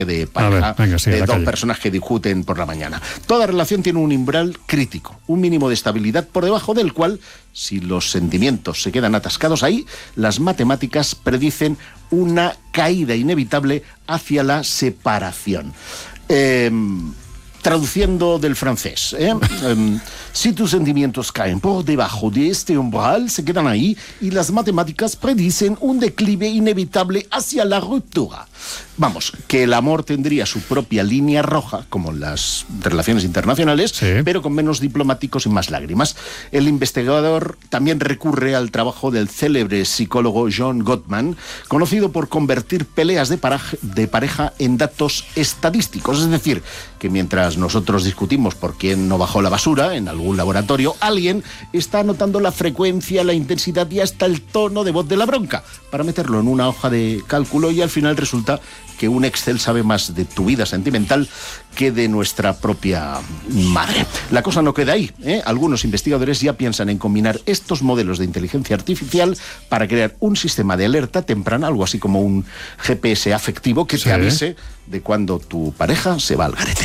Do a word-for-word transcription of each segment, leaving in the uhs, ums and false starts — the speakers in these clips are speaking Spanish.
de pareja, ver, venga, sí, de dos calle. personas que discuten por la mañana. Toda relación tiene un umbral crítico, un mínimo de estabilidad por debajo del cual, si los sentimientos se quedan atascados ahí, las matemáticas predicen una caída inevitable hacia la separación. Eh, traduciendo del francés, ¿eh? um, si tus sentimientos caen por debajo de este umbral, se quedan ahí y las matemáticas predicen un declive inevitable hacia la ruptura. Vamos, que el amor tendría su propia línea roja, como las relaciones internacionales, sí, pero con menos diplomáticos y más lágrimas. El investigador también recurre al trabajo del célebre psicólogo John Gottman, conocido por convertir peleas de, paraje, de pareja en datos estadísticos. Es decir, que mientras nosotros discutimos por quién no bajó la basura en algún laboratorio, alguien está anotando la frecuencia, la intensidad y hasta el tono de voz de la bronca para meterlo en una hoja de cálculo, y al final resulta que un Excel sabe más de tu vida sentimental que de nuestra propia madre. La cosa no queda ahí, ¿eh? Algunos investigadores ya piensan en combinar estos modelos de inteligencia artificial para crear un sistema de alerta temprana, algo así como un G P S afectivo que sí, te avise de cuando tu pareja se va al garete.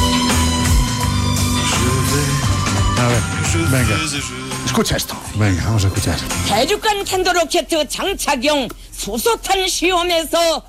A ver, venga. Escucha esto. Venga, vamos a escuchar. 대륙간 탄도 로켓 장착용 수소탄 시험에서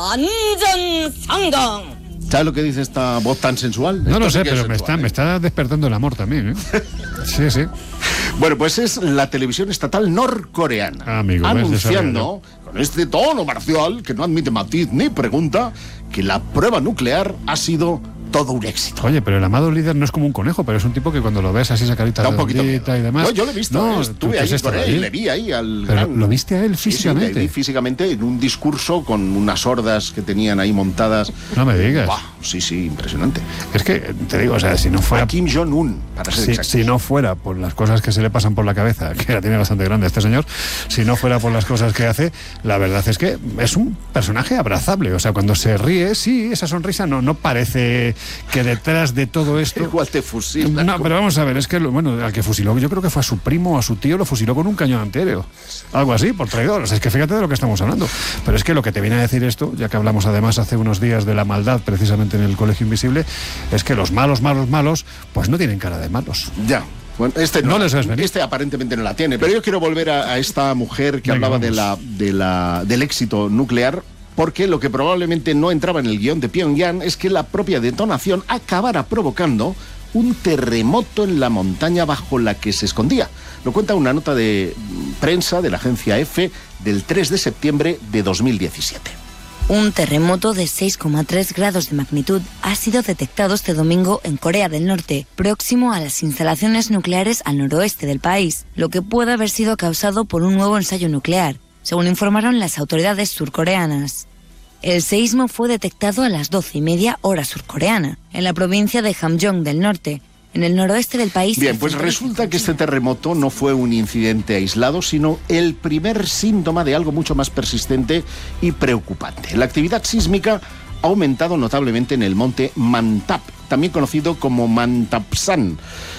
완전 성공. ¿Sabes lo que dice esta voz tan sensual? No Esto lo sí sé, que es pero me sensual, está, ¿eh? me está despertando el amor también, ¿eh? Sí, sí. Bueno, pues es la televisión estatal norcoreana, Ah, amigo, ves, anunciando con este tono marcial que no admite matiz ni pregunta que la prueba nuclear ha sido todo un éxito. Oye, pero el amado líder no es como un conejo, pero es un tipo que cuando lo ves así esa carita Da un poquito redondita miedo. y demás. No, yo lo he visto, No, eh, ¿tú estuve qué ahí es esto, con él, David? le vi ahí al Pero gran... ¿lo viste a él Sí, sí, físicamente? le vi físicamente en un discurso con unas hordas que tenían ahí montadas. No me digas. Buah, sí, sí, impresionante. Es que, te digo, o sea, si no fuera... A Kim Jong-un, para ser Si, exactos. si no fuera por las cosas que se le pasan por la cabeza, que la tiene bastante grande este señor, si no fuera por las cosas que hace, la verdad es que es un personaje abrazable. O sea, cuando se ríe, sí, esa sonrisa no, no parece que detrás de todo esto... Igual te fusilan. No, pero vamos a ver, es que, lo- bueno, al que fusiló, yo creo que fue a su primo o a su tío, lo fusiló con un cañón antiaéreo. Algo así, por traidor. O sea, es que fíjate de lo que estamos hablando. Pero es que lo que te viene a decir esto, ya que hablamos además hace unos días de la maldad precisamente en el Colegio Invisible, es que los malos, malos, malos, pues no tienen cara de malos. Ya. Bueno, este no, No les ves venir. este aparentemente no la tiene. Pero yo quiero volver a, a esta mujer que Venga, hablaba de la, vamos. de la, del éxito nuclear, porque lo que probablemente no entraba en el guión de Pyongyang es que la propia detonación acabara provocando un terremoto en la montaña bajo la que se escondía. Lo cuenta una nota de prensa de la agencia EFE del tres de septiembre de dos mil diecisiete. Un terremoto de seis coma tres grados de magnitud ha sido detectado este domingo en Corea del Norte, próximo a las instalaciones nucleares al noroeste del país, lo que puede haber sido causado por un nuevo ensayo nuclear, según informaron las autoridades surcoreanas. El seísmo fue detectado a las doce y media hora surcoreana, en la provincia de Hamgyong del Norte, en el noroeste del país. Bien, pues resulta que este terremoto no fue un incidente aislado, sino el primer síntoma de algo mucho más persistente y preocupante. La actividad sísmica ha aumentado notablemente en el monte Mantap, también conocido como Mantapsan,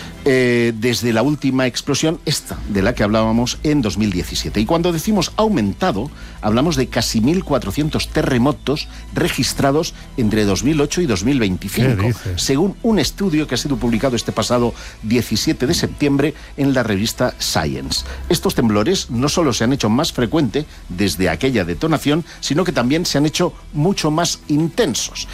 eh, desde la última explosión, esta de la que hablábamos en dos mil diecisiete. Y cuando decimos aumentado, hablamos de casi mil cuatrocientos terremotos registrados entre dos mil ocho y dos mil veinticinco, ¿Qué dices? según un estudio que ha sido publicado este pasado diecisiete de septiembre en la revista Science. Estos temblores no solo se han hecho más frecuentes desde aquella detonación, sino que también se han hecho mucho más intensos.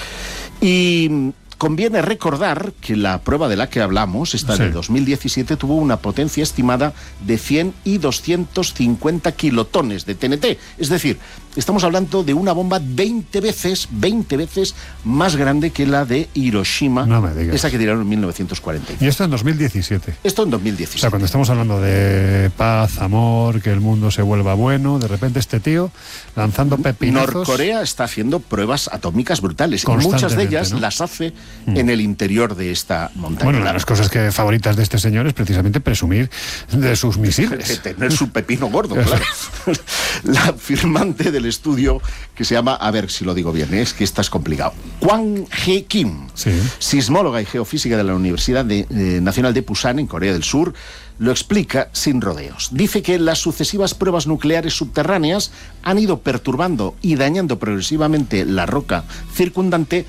Y conviene recordar que la prueba de la que hablamos, esta Sí. de dos mil diecisiete, tuvo una potencia estimada de cien y doscientos cincuenta kilotones de T N T. Es decir, estamos hablando de una bomba veinte veces, veinte veces más grande que la de Hiroshima, No me digas. esa que tiraron en mil novecientos cuarenta y cinco. Y esto en dos mil diecisiete. Esto en dos mil O sea, diecisiete. cuando estamos hablando de paz, amor, que el mundo se vuelva bueno, de repente este tío lanzando pepinazos... Norcorea está haciendo pruebas atómicas brutales. Y muchas de ellas, Constantemente, ¿no? las hace en el interior de esta montaña. Bueno, una de las cosas que favoritas de este señor es precisamente presumir de sus de misiles. tener su pepino gordo, claro. La firmante del estudio que se llama, a ver si lo digo bien, ¿eh? Es que está es complicado. Kwang Hee Kim, Sí. sismóloga y geofísica de la Universidad de, eh, Nacional de Pusan, en Corea del Sur, lo explica sin rodeos. Dice que las sucesivas pruebas nucleares subterráneas han ido perturbando y dañando progresivamente la roca circundante